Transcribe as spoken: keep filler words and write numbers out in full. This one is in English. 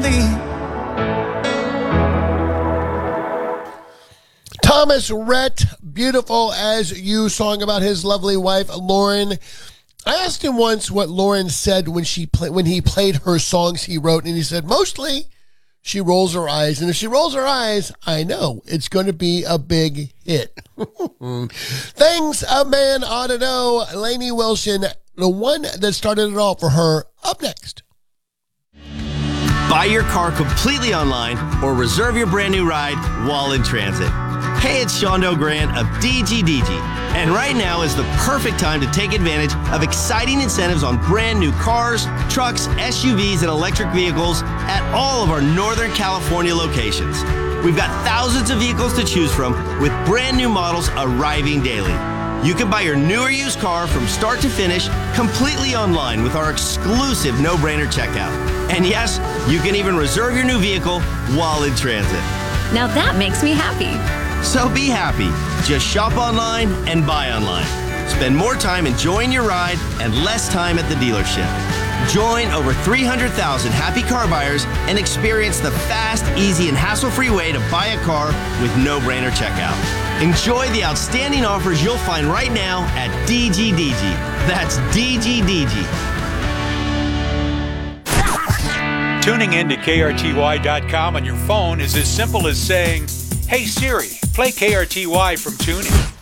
Thomas Rhett, Beautiful As You, song about his lovely wife, Lauren. I asked him once what Lauren said when she play, when he played her songs he wrote, and he said, mostly she rolls her eyes. And if she rolls her eyes, I know it's going to be a big hit. Things a man ought to know. Lainey Wilson, the one that started it all for her, up next. Buy your car completely online or reserve your brand new ride while in transit. Hey, it's Shondo Grant of D G D G, and right now is the perfect time to take advantage of exciting incentives on brand new cars, trucks, S U Vs, and electric vehicles at all of our Northern California locations. We've got thousands of vehicles to choose from with brand new models arriving daily. You can buy your new or used car from start to finish completely online with our exclusive no-brainer checkout. And yes, you can even reserve your new vehicle while in transit. Now that makes me happy. So be happy. Just shop online and buy online. Spend more time enjoying your ride and less time at the dealership. Join over three hundred thousand happy car buyers and experience the fast, easy, and hassle-free way to buy a car with no-brainer checkout. Enjoy the outstanding offers you'll find right now at D G D G. That's D G D G. Tuning in to K R T Y dot com on your phone is as simple as saying, "Hey Siri, play K R T Y from TuneIn."